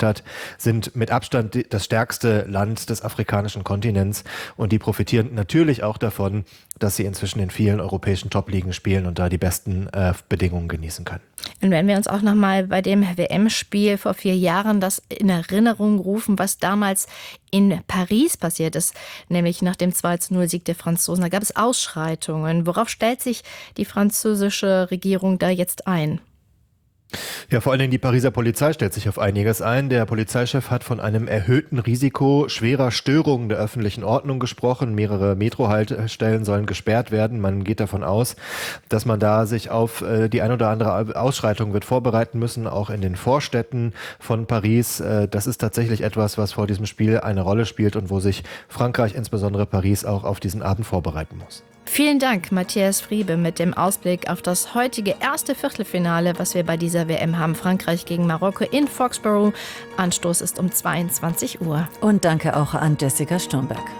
gesagt hat, sind mit Abstand das stärkste Land des afrikanischen Kontinents und die profitieren natürlich auch davon, dass sie inzwischen in vielen europäischen Top-Ligen spielen und da die besten Bedingungen genießen können. Und wenn wir uns auch nochmal bei dem WM-Spiel vor 4 Jahren das in Erinnerung rufen, was damals in Paris passiert ist, nämlich nach dem 2:0-Sieg der Franzosen, da gab es Ausschreitungen. Worauf stellt sich die französische Regierung da jetzt ein? Ja, vor allen Dingen die Pariser Polizei stellt sich auf einiges ein. Der Polizeichef hat von einem erhöhten Risiko schwerer Störungen der öffentlichen Ordnung gesprochen. Mehrere Metrohaltestellen sollen gesperrt werden. Man geht davon aus, dass man da sich auf die ein oder andere Ausschreitung wird vorbereiten müssen, auch in den Vorstädten von Paris. Das ist tatsächlich etwas, was vor diesem Spiel eine Rolle spielt und wo sich Frankreich, insbesondere Paris, auch auf diesen Abend vorbereiten muss. Vielen Dank, Matthias Friebe, mit dem Ausblick auf das heutige erste Viertelfinale, was wir bei dieser WM haben. Frankreich gegen Marokko in Foxborough. Anstoß ist um 22 Uhr. Und danke auch an Jessica Sturmberg.